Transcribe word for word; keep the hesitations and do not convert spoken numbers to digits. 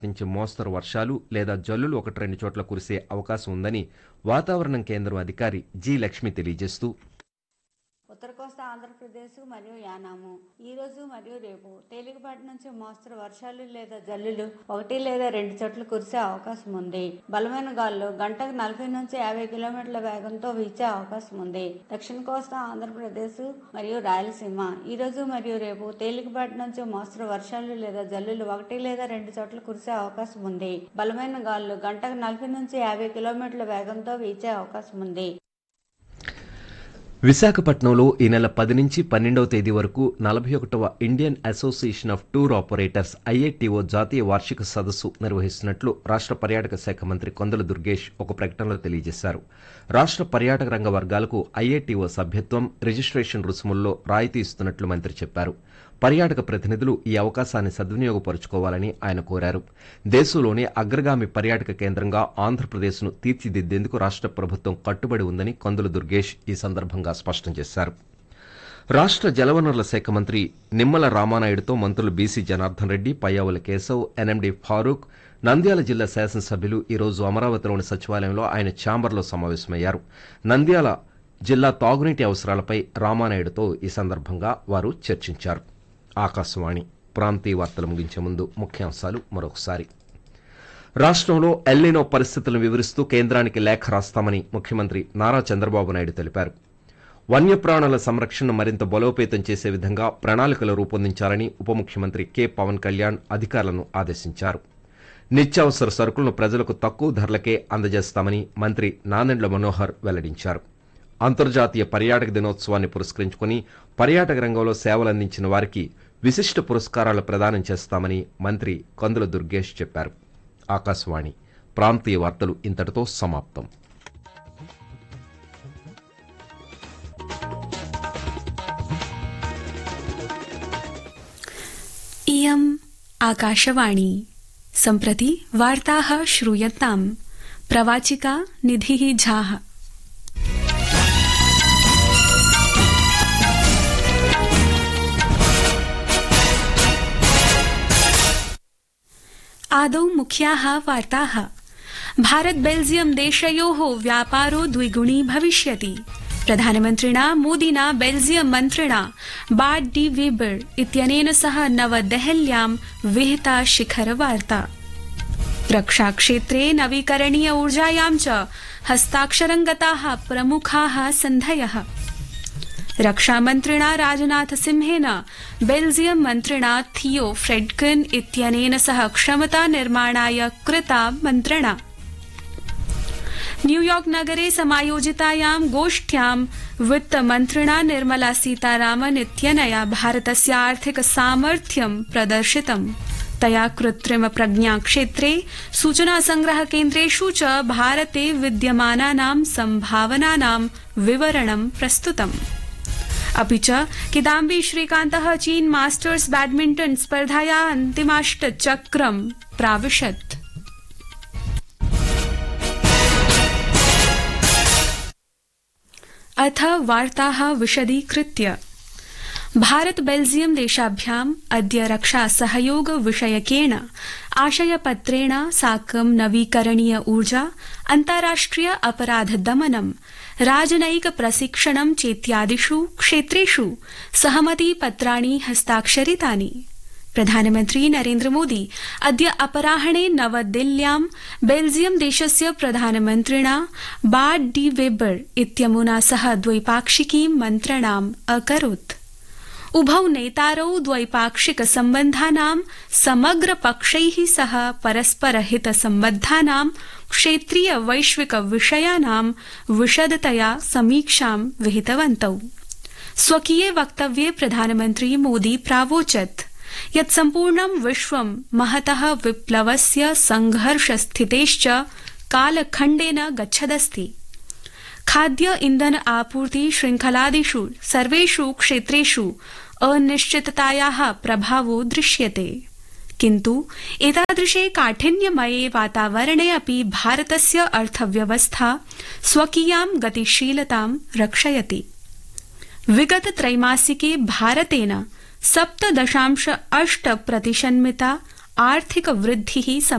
నుంచి మోస్తరు వర్షాలు లేదా జల్లులు ఒకటి రెండు చోట్ల కురిసే అవకాశం ఉందని వాతావరణం కేంద్రం అధికారి జి లక్ష్మి తెలియజేస్తూ, ఉత్తర కోస్తా ఆంధ్రప్రదేశ్ మరియు యానాము ఈ రోజు మరియు రేపు తేలికపాటి నుంచి మోస్తరు వర్షాలు లేదా జల్లులు ఒకటి లేదా రెండు చోట్ల కురిసే అవకాశం ఉంది. బలమైన గాలులు గంటకు నలభై నుంచి యాభై కిలోమీటర్ల వేగంతో వీచే అవకాశం ఉంది. దక్షిణ కోస్తా ఆంధ్రప్రదేశ్ మరియు రాయలసీమ ఈ రోజు మరియు రేపు తేలికపాటి నుంచి మోస్తరు వర్షాలు లేదా జల్లులు ఒకటి లేదా రెండు చోట్ల కురిసే అవకాశం ఉంది. బలమైన గాలులు గంటకు నలభై నుంచి యాభై కిలోమీటర్ల వేగంతో వీచే అవకాశం ఉంది. విశాఖపట్నంలో ఈ నెల పది నుంచి పన్నెండవ తేదీ వరకు నలభై ఒకటవ Indian association of tour operators IATO జాతీయ వార్షిక సదస్సు నిర్వహిస్తున్నట్లు రాష్ట్ర పర్యాటక శాఖ మంత్రి కొందల దుర్గేష్ ఒక ప్రకటనలో తెలియజేశారు. రాష్ట్ర పర్యాటక రంగ వర్గాలకు ఐఏటీఓ సభ్యత్వం, రిజిస్ట్రేషన్ రుసుముల్లో రాయితీ ఇస్తున్నట్లు మంత్రి చెప్పారు. పర్యాటక ప్రతినిధులు ఈ అవకాశాన్ని సద్వినియోగపరుచుకోవాలని ఆయన కోరారు. దేశంలోనే అగ్రగామి పర్యాటక కేంద్రంగా ఆంధ్రప్రదేశ్ను తీర్చిదిద్దేందుకు రాష్ట్ర ప్రభుత్వం కట్టుబడి ఉందని కొందల దుర్గేష్ ఈ సందర్భంగా స్పష్టం చేశారు. రాష్ట్ర జలవనరుల శాఖ మంత్రి నిమ్మల రామానాయుడుతో మంత్రులు బీసీ జనార్దన్ రెడ్డి, పయ్యావుల కేశవ్, ఎన్ఎండి ఫారూక్, నంద్యాల జిల్లా శాసనసభ్యులు ఈరోజు అమరావతిలోని సచివాలయంలో ఆయన ఛాంబర్లో సమావేశమయ్యారు. నంద్యాల జిల్లా తాగునీటి అవసరాలపై రామానాయుడుతో ఈ సందర్భంగా వారు చర్చించారు. ఆకాశవాణి ప్రాంతీయ వార్తలు ముగించే ముందు ముఖ్యాంశాలు మరొకసారి. రాష్ట్రంలో ఎల్నినో పరిస్థితులను వివరిస్తూ కేంద్రానికి లేఖ రాస్తామని ముఖ్యమంత్రి నారా చంద్రబాబు నాయుడు తెలిపారు. వన్యప్రాణుల సంరక్షణను మరింత బలోపేతం చేసే విధంగా ప్రణాళికలు రూపొందించాలని ఉప ముఖ్యమంత్రి కె పవన్ కళ్యాణ్ అధికారులను ఆదేశించారు. నిత్యావసర సరుకులను ప్రజలకు తక్కువ ధరలకే అందజేస్తామని మంత్రి నాదెండ్ల మనోహర్ వెల్లడించారు. అంతర్జాతీయ పర్యాటక దినోత్సవాన్ని పురస్కరించుకుని పర్యాటక రంగంలో సేవలందించిన వారికి విశిష్ట పురస్కారాలు ప్రదానం చేస్తామని మంత్రి కొందల దుర్గేష్ చెప్పారు. ఆకాశవాణి ప్రాంతీయ వార్తలు ఇంతటితో సమాప్తం. इयम् आकाशवाणी सम्प्रति वार्ताः श्रूयन्ताम्. प्रवाचिका निधिः झाः. आदौ मुख्याः वार्ताः. भारत बेल्जियम देशयोः व्यापारो द्विगुणी भविष्यति. प्रधानमन्त्रिणा मोदिना बेल्जियम मन्त्रिणा बार्ट डी वेबर इत्यनेन सह नवदेहल्यां विहिता शिखरवार्ता. रक्षाक्षेत्रे नवीकरणीय ऊर्जायां च हस्ताक्षरं गताः प्रमुखाः सन्धयः. रक्षामन्त्रिणा राजनाथ सिंहेन बेल्जियम मन्त्रिणा थियो फ्रेडकिन इत्यनेन सह क्षमता निर्माणाय कृता मन्त्रणा. न्यूयॉर्क नगरे समायोजितायां गोष्ठ्यां वित्तमन्त्रिणा निर्मला सीतारामन इत्यनया भारतस्य आर्थिक सामर्थ्यं प्रदर्शितम्. तया कृत्रिम प्रज्ञा क्षेत्रे सूचना संग्रह केन्द्रेषु च भारते विद्यमानानां सम्भावनानां विवरणं प्रस्तुतम्. अपि च किदाम्बी श्रीकान्तः चीन मास्टर्स बैडमिण्टन स्पर्धाया अन्तिमाष्टचक्रं प्राविशत्. अथ वार्ताः विशदीकृत्य. भारत बेल्जियम देशाभ्याम् अद्य रक्षा सहयोग विषयकेण आशयपत्रेण साकं नवीकरणीय ऊर्जा, अन्ताराष्ट्रिय अपराध दमनं, राजनयिक प्रशिक्षणं चेत्यादिषु क्षेत्रेषु सहमतिपत्राणि हस्ताक्षरितानि. प्रधानमन्त्री नरेन्द्र मोदी अद्य अपराह्णे नवदिल्ल्यां बेल्जियम देशस्य प्रधानमन्त्रिणा बार्ट डी वेबर इत्यमुना सह द्वैपाक्षिकीं मन्त्रणाम् अकरोत्. उभौ नेतारौ द्वैपाक्षिक सम्बन्धानां समग्रपक्षैः सह परस्परहितसम्बद्धानां क्षेत्रीय वैश्विक विषयानां विशदतया समीक्षां विहितवन्तौ. स्वकीये वक्तव्ये प्रधानमन्त्री मोदी प्रावोचत् यत् सम्पूर्णं विश्वं महतः विप्लवस्य संघर्षस्थितेश्च कालखण्डेन गच्छदस्ति. खाद्य इन्धन आपूर्ति श्रृंखलादिषु सर्वेषु क्षेत्रेषु अनिश्चिततायाः प्रभावो दृश्यते. किन्तु एतादृशे काठिन्यमये वातावरणे अपि भारतस्य अर्थव्यवस्था स्वकीयां गतिशीलतां रक्षयति. विगत त्रैमासिके भारतेन सप्त दशांश अष्ट प्रतिशन्मिता आर्थिक वृद्धिः